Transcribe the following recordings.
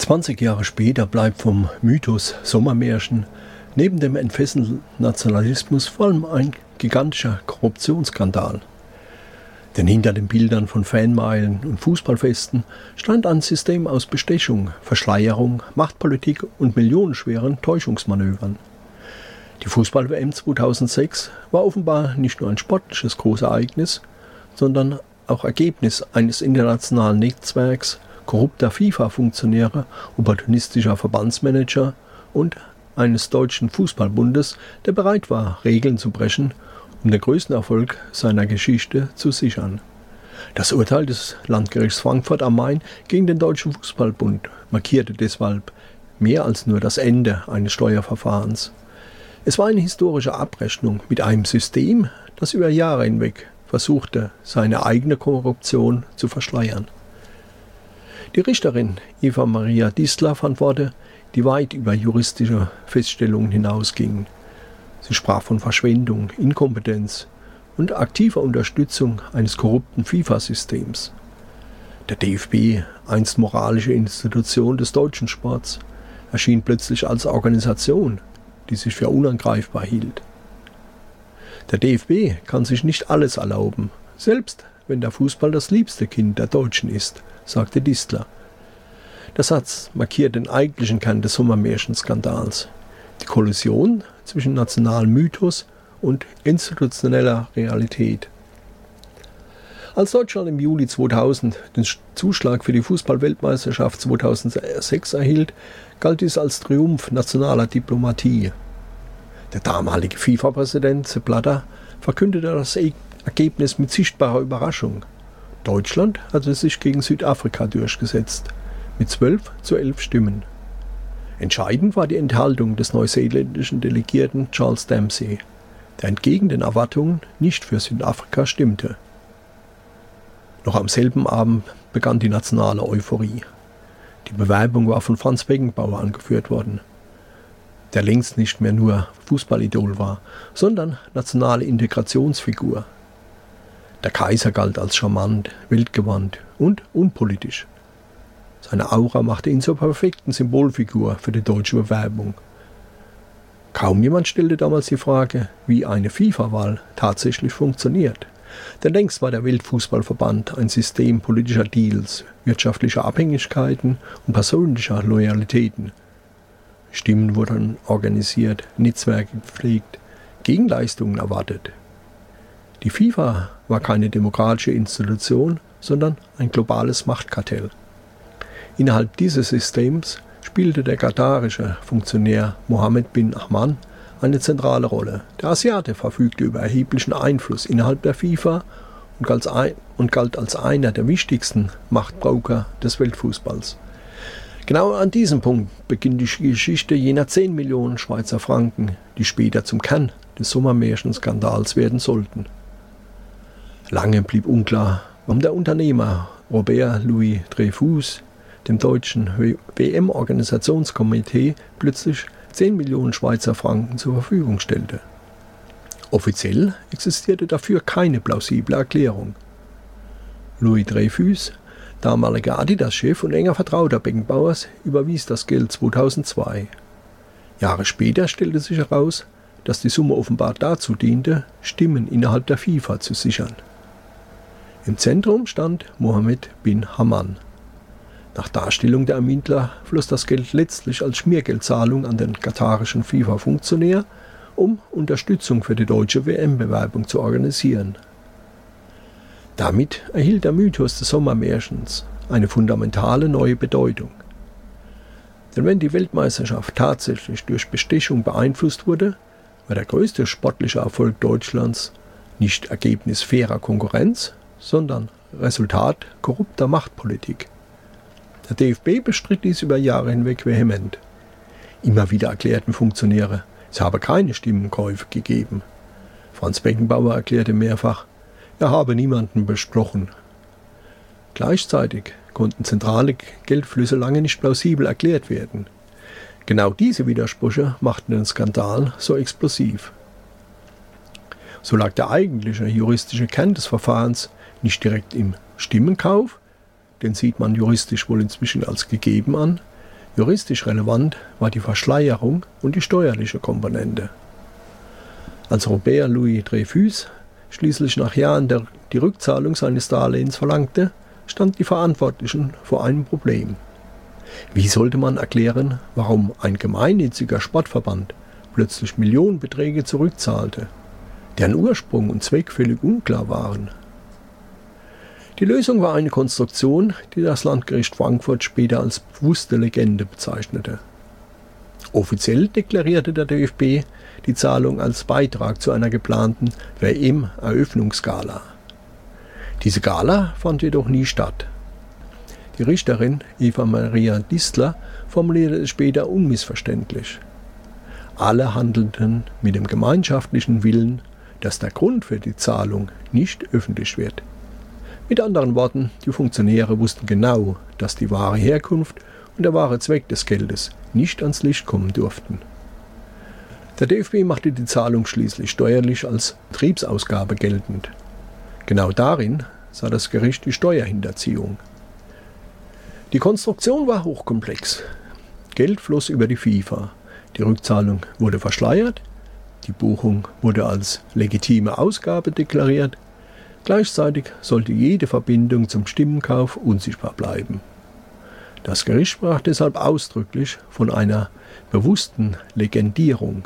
20 Jahre später bleibt vom Mythos Sommermärchen neben dem entfesselten Nationalismus vor allem ein gigantischer Korruptionsskandal. Denn hinter den Bildern von Fanmeilen und Fußballfesten stand ein System aus Bestechung, Verschleierung, Machtpolitik und millionenschweren Täuschungsmanövern. Die Fußball-WM 2006 war offenbar nicht nur ein sportliches Großereignis, sondern auch Ergebnis eines internationalen Netzwerks korrupter FIFA-Funktionäre, opportunistischer Verbandsmanager und eines deutschen Fußballbundes, der bereit war, Regeln zu brechen, um den größten Erfolg seiner Geschichte zu sichern. Das Urteil des Landgerichts Frankfurt am Main gegen den Deutschen Fußballbund markierte deshalb mehr als nur das Ende eines Steuerverfahrens. Es war eine historische Abrechnung mit einem System, das über Jahre hinweg versuchte, seine eigene Korruption zu verschleiern. Die Richterin Eva Maria Distler fand Worte, die weit über juristische Feststellungen hinausgingen. Sie sprach von Verschwendung, Inkompetenz und aktiver Unterstützung eines korrupten FIFA-Systems. Der DFB, einst moralische Institution des deutschen Sports, erschien plötzlich als Organisation, die sich für unangreifbar hielt. Der DFB kann sich nicht alles erlauben, selbst wenn der Fußball das liebste Kind der Deutschen ist, sagte Distler. Der Satz markiert den eigentlichen Kern des Sommermärchenskandals: die Kollision zwischen nationalem Mythos und institutioneller Realität. Als Deutschland im Juli 2000 den Zuschlag für die Fußball-Weltmeisterschaft 2006 erhielt, galt dies als Triumph nationaler Diplomatie. Der damalige FIFA-Präsident Sepp Blatter verkündete das Ergebnis mit sichtbarer Überraschung. Deutschland hatte sich gegen Südafrika durchgesetzt, mit 12:11 Stimmen. Entscheidend war die Enthaltung des neuseeländischen Delegierten Charles Dempsey, der entgegen den Erwartungen nicht für Südafrika stimmte. Noch am selben Abend begann die nationale Euphorie. Die Bewerbung war von Franz Beckenbauer angeführt worden, der längst nicht mehr nur Fußballidol war, sondern nationale Integrationsfigur. Der Kaiser galt als charmant, weltgewandt und unpolitisch. Seine Aura machte ihn zur perfekten Symbolfigur für die deutsche Bewerbung. Kaum jemand stellte damals die Frage, wie eine FIFA-Wahl tatsächlich funktioniert. Denn längst war der Weltfußballverband ein System politischer Deals, wirtschaftlicher Abhängigkeiten und persönlicher Loyalitäten. Stimmen wurden organisiert, Netzwerke gepflegt, Gegenleistungen erwartet. Die FIFA war keine demokratische Institution, sondern ein globales Machtkartell. Innerhalb dieses Systems spielte der katarische Funktionär Mohammed bin Ahman eine zentrale Rolle. Der Asiate verfügte über erheblichen Einfluss innerhalb der FIFA und galt als einer der wichtigsten Machtbroker des Weltfußballs. Genau an diesem Punkt beginnt die Geschichte jener 10 Millionen Schweizer Franken, die später zum Kern des Sommermärchenskandals werden sollten. Lange blieb unklar, warum der Unternehmer Robert Louis Dreyfus dem deutschen WM-Organisationskomitee plötzlich 10 Millionen Schweizer Franken zur Verfügung stellte. Offiziell existierte dafür keine plausible Erklärung. Louis Dreyfus, damaliger Adidas-Chef und enger Vertrauter Beckenbauers, überwies das Geld 2002. Jahre später stellte sich heraus, dass die Summe offenbar dazu diente, Stimmen innerhalb der FIFA zu sichern. Im Zentrum stand Mohammed bin Haman. Nach Darstellung der Ermittler floss das Geld letztlich als Schmiergeldzahlung an den katarischen FIFA-Funktionär, um Unterstützung für die deutsche WM-Bewerbung zu organisieren. Damit erhielt der Mythos des Sommermärchens eine fundamentale neue Bedeutung. Denn wenn die Weltmeisterschaft tatsächlich durch Bestechung beeinflusst wurde, war der größte sportliche Erfolg Deutschlands nicht Ergebnis fairer Konkurrenz, sondern Resultat korrupter Machtpolitik. Der DFB bestritt dies über Jahre hinweg vehement. Immer wieder erklärten Funktionäre, es habe keine Stimmenkäufe gegeben. Franz Beckenbauer erklärte mehrfach, er habe niemanden besprochen. Gleichzeitig konnten zentrale Geldflüsse lange nicht plausibel erklärt werden. Genau diese Widersprüche machten den Skandal so explosiv. So lag der eigentliche juristische Kern des Verfahrens nicht direkt im Stimmenkauf, den sieht man juristisch wohl inzwischen als gegeben an, Juristisch relevant war die Verschleierung und die steuerliche Komponente. Als Robert Louis Dreyfus schließlich nach Jahren die Rückzahlung seines Darlehens verlangte, standen die Verantwortlichen vor einem Problem. Wie sollte man erklären, warum ein gemeinnütziger Sportverband plötzlich Millionenbeträge zurückzahlte, deren Ursprung und Zweck völlig unklar waren? Die Lösung war eine Konstruktion, die das Landgericht Frankfurt später als bewusste Legende bezeichnete. Offiziell deklarierte der DFB die Zahlung als Beitrag zu einer geplanten WM-Eröffnungsgala. Diese Gala fand jedoch nie statt. Die Richterin Eva Maria Distler formulierte es später unmissverständlich. Alle handelten mit dem gemeinschaftlichen Willen, dass der Grund für die Zahlung nicht öffentlich wird. Mit anderen Worten, die Funktionäre wussten genau, dass die wahre Herkunft und der wahre Zweck des Geldes nicht ans Licht kommen durften. Der DFB machte die Zahlung schließlich steuerlich als Betriebsausgabe geltend. Genau darin sah das Gericht die Steuerhinterziehung. Die Konstruktion war hochkomplex. Geld floss über die FIFA. Die Rückzahlung wurde verschleiert. Die Buchung wurde als legitime Ausgabe deklariert. Gleichzeitig sollte jede Verbindung zum Stimmenkauf unsichtbar bleiben. Das Gericht sprach deshalb ausdrücklich von einer bewussten Legendierung.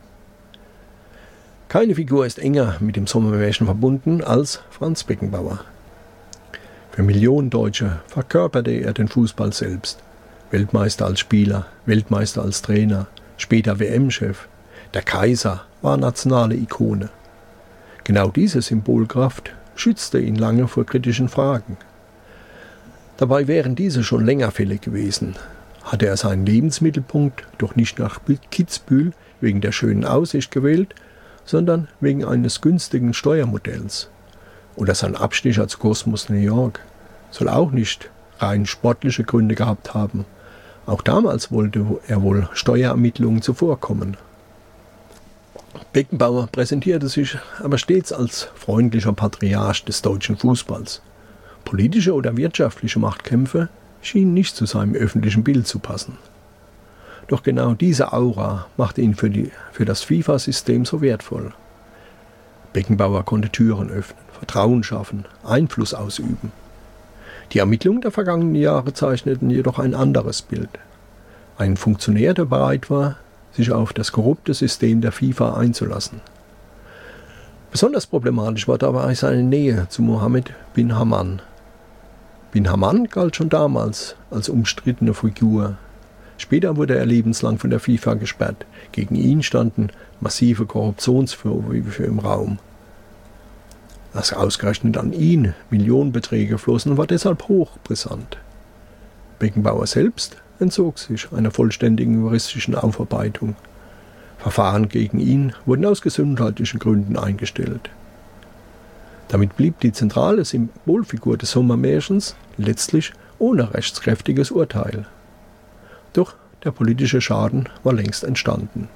Keine Figur ist enger mit dem Sommermärchen verbunden als Franz Beckenbauer. Für Millionen Deutsche verkörperte er den Fußball selbst. Weltmeister als Spieler, Weltmeister als Trainer, später WM-Chef. Der Kaiser war nationale Ikone. Genau diese Symbolkraft schützte ihn lange vor kritischen Fragen. Dabei wären diese schon länger fällig gewesen. Hatte er seinen Lebensmittelpunkt doch nicht nach Kitzbühel wegen der schönen Aussicht gewählt, sondern wegen eines günstigen Steuermodells. Oder sein Abstecher zu Kosmos New York soll auch nicht rein sportliche Gründe gehabt haben. Auch damals wollte er wohl Steuerermittlungen zuvorkommen. Beckenbauer präsentierte sich aber stets als freundlicher Patriarch des deutschen Fußballs. Politische oder wirtschaftliche Machtkämpfe schienen nicht zu seinem öffentlichen Bild zu passen. Doch genau diese Aura machte ihn für das FIFA-System so wertvoll. Beckenbauer konnte Türen öffnen, Vertrauen schaffen, Einfluss ausüben. Die Ermittlungen der vergangenen Jahre zeichneten jedoch ein anderes Bild. Ein Funktionär, der bereit war, sich auf das korrupte System der FIFA einzulassen. Besonders problematisch war dabei seine Nähe zu Mohammed bin Hammam. Bin Hammam galt schon damals als umstrittene Figur. Später wurde er lebenslang von der FIFA gesperrt. Gegen ihn standen massive Korruptionsvorwürfe im Raum. Dass ausgerechnet an ihn Millionenbeträge flossen, war deshalb hochbrisant. Beckenbauer selbst entzog sich einer vollständigen juristischen Aufarbeitung. Verfahren gegen ihn wurden aus gesundheitlichen Gründen eingestellt. Damit blieb die zentrale Symbolfigur des Sommermärchens letztlich ohne rechtskräftiges Urteil. Doch der politische Schaden war längst entstanden.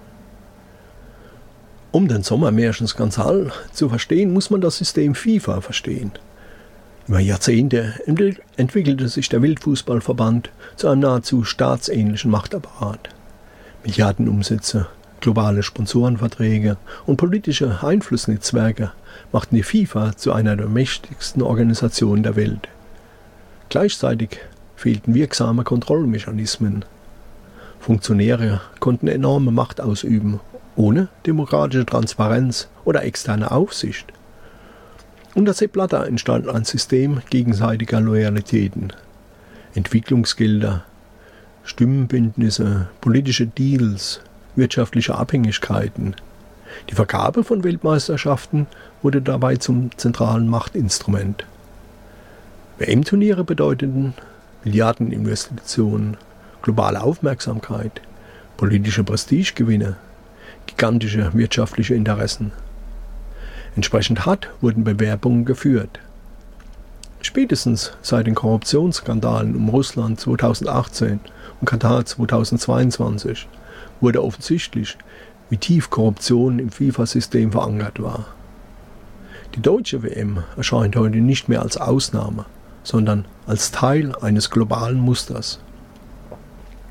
Um den Sommermärchenskandal zu verstehen, muss man das System FIFA verstehen. Über Jahrzehnte entwickelte sich der Weltfußballverband zu einem nahezu staatsähnlichen Machtapparat. Milliardenumsätze, globale Sponsorenverträge und politische Einflussnetzwerke machten die FIFA zu einer der mächtigsten Organisationen der Welt. Gleichzeitig fehlten wirksame Kontrollmechanismen. Funktionäre konnten enorme Macht ausüben, ohne demokratische Transparenz oder externe Aufsicht. Unter Sepp Blatter entstand ein System gegenseitiger Loyalitäten. Entwicklungsgelder, Stimmenbündnisse, politische Deals, wirtschaftliche Abhängigkeiten. Die Vergabe von Weltmeisterschaften wurde dabei zum zentralen Machtinstrument. WM-Turniere bedeuteten Milliardeninvestitionen, globale Aufmerksamkeit, politische Prestigegewinne, gigantische wirtschaftliche Interessen. Entsprechend hart wurden Bewerbungen geführt. Spätestens seit den Korruptionsskandalen um Russland 2018 und Katar 2022 wurde offensichtlich, wie tief Korruption im FIFA-System verankert war. Die deutsche WM erscheint heute nicht mehr als Ausnahme, sondern als Teil eines globalen Musters.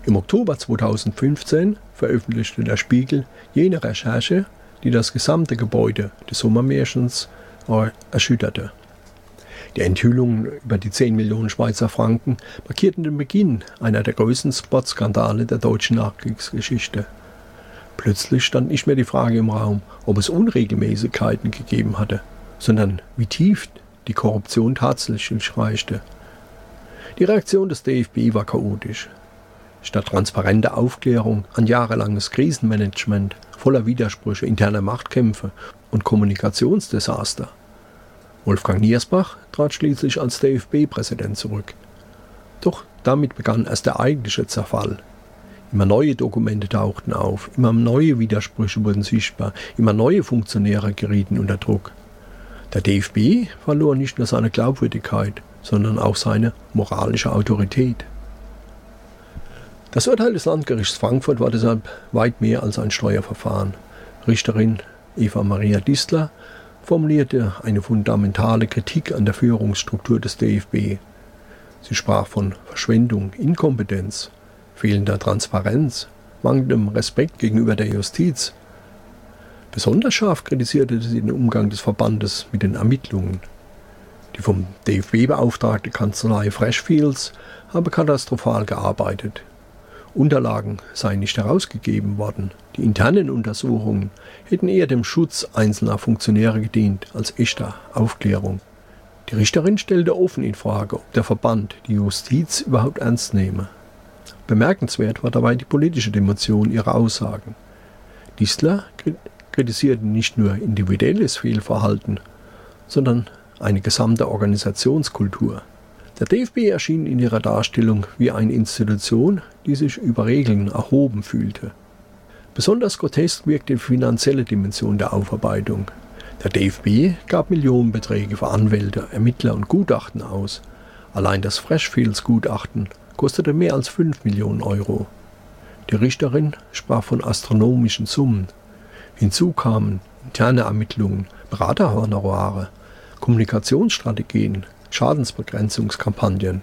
Im Oktober 2015 veröffentlichte der Spiegel jene Recherche, die das gesamte Gebäude des Sommermärchens erschütterte. Die Enthüllungen über die 10 Millionen Schweizer Franken markierten den Beginn einer der größten Sportskandale der deutschen Nachkriegsgeschichte. Plötzlich stand nicht mehr die Frage im Raum, ob es Unregelmäßigkeiten gegeben hatte, sondern wie tief die Korruption tatsächlich reichte. Die Reaktion des DFB war chaotisch. Statt transparenter Aufklärung ein jahrelanges Krisenmanagement voller Widersprüche, interner Machtkämpfe und Kommunikationsdesaster. Wolfgang Niersbach trat schließlich als DFB-Präsident zurück. Doch damit begann erst der eigentliche Zerfall. Immer neue Dokumente tauchten auf, immer neue Widersprüche wurden sichtbar, immer neue Funktionäre gerieten unter Druck. Der DFB verlor nicht nur seine Glaubwürdigkeit, sondern auch seine moralische Autorität. Das Urteil des Landgerichts Frankfurt war deshalb weit mehr als ein Steuerverfahren. Richterin Eva Maria Distler formulierte eine fundamentale Kritik an der Führungsstruktur des DFB. Sie sprach von Verschwendung, Inkompetenz, fehlender Transparenz, mangelndem Respekt gegenüber der Justiz. Besonders scharf kritisierte sie den Umgang des Verbandes mit den Ermittlungen. Die vom DFB beauftragte Kanzlei Freshfields habe katastrophal gearbeitet. Unterlagen seien nicht herausgegeben worden. Die internen Untersuchungen hätten eher dem Schutz einzelner Funktionäre gedient als echter Aufklärung. Die Richterin stellte offen in Frage, ob der Verband die Justiz überhaupt ernst nehme. Bemerkenswert war dabei die politische Dimension ihrer Aussagen. Distler kritisierte nicht nur individuelles Fehlverhalten, sondern eine gesamte Organisationskultur. Der DFB erschien in ihrer Darstellung wie eine Institution, die sich über Regeln erhoben fühlte. Besonders grotesk wirkte die finanzielle Dimension der Aufarbeitung. Der DFB gab Millionenbeträge für Anwälte, Ermittler und Gutachten aus. Allein das Freshfields-Gutachten kostete mehr als 5 Millionen Euro. Die Richterin sprach von astronomischen Summen. Hinzu kamen interne Ermittlungen, Beraterhonorare, Kommunikationsstrategien, Schadensbegrenzungskampagnen.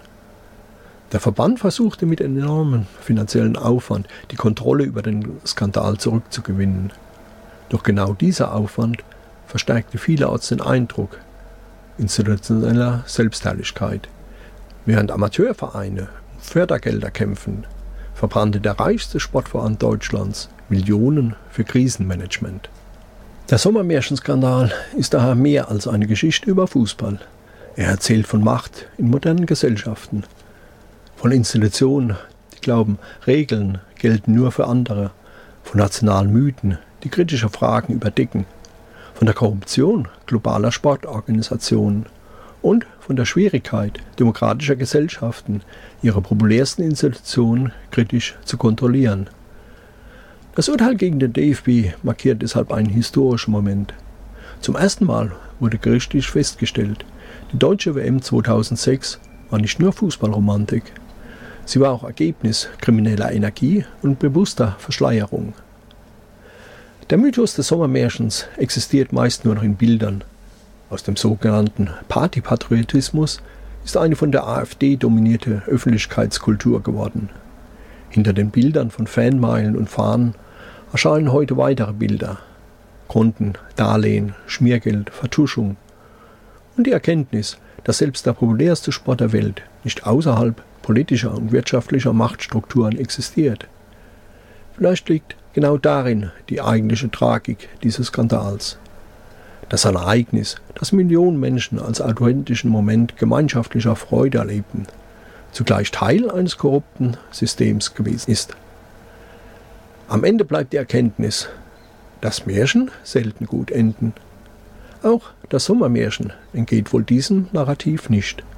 Der Verband versuchte mit enormem finanziellen Aufwand die Kontrolle über den Skandal zurückzugewinnen. Doch genau dieser Aufwand verstärkte vielerorts den Eindruck institutioneller Selbstherrlichkeit. Während Amateurvereine um Fördergelder kämpfen, verbrannte der reichste Sportverein Deutschlands Millionen für Krisenmanagement. Der Sommermärchenskandal ist daher mehr als eine Geschichte über Fußball. Er erzählt von Macht in modernen Gesellschaften, von Institutionen, die glauben, Regeln gelten nur für andere, von nationalen Mythen, die kritische Fragen überdecken, von der Korruption globaler Sportorganisationen und von der Schwierigkeit demokratischer Gesellschaften, ihre populärsten Institutionen kritisch zu kontrollieren. Das Urteil gegen den DFB markiert deshalb einen historischen Moment. Zum ersten Mal wurde gerichtlich festgestellt, die deutsche WM 2006 war nicht nur Fußballromantik, sie war auch Ergebnis krimineller Energie und bewusster Verschleierung. Der Mythos des Sommermärchens existiert meist nur noch in Bildern. Aus dem sogenannten Partypatriotismus ist eine von der AfD dominierte Öffentlichkeitskultur geworden. Hinter den Bildern von Fanmeilen und Fahnen erscheinen heute weitere Bilder. Konten, Darlehen, Schmiergeld, Vertuschung. Und die Erkenntnis, dass selbst der populärste Sport der Welt nicht außerhalb politischer und wirtschaftlicher Machtstrukturen existiert. Vielleicht liegt genau darin die eigentliche Tragik dieses Skandals. Das Ereignis, das Millionen Menschen als authentischen Moment gemeinschaftlicher Freude erlebten, zugleich Teil eines korrupten Systems gewesen ist. Am Ende bleibt die Erkenntnis, dass Märchen selten gut enden. Auch das Sommermärchen entgeht wohl diesem Narrativ nicht.